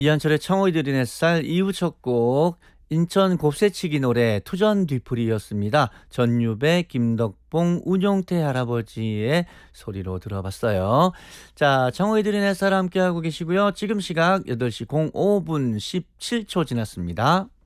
이한철의 청어이 들인 햇살 이후 첫 곡 인천 곱새치기 노래 투전 뒤풀이였습니다. 전유배, 김덕봉, 운용태 할아버지의 소리로 들어봤어요. 자, 청어이 들인 햇살 함께하고 계시고요. 지금 시각 8시 05분 17초 지났습니다.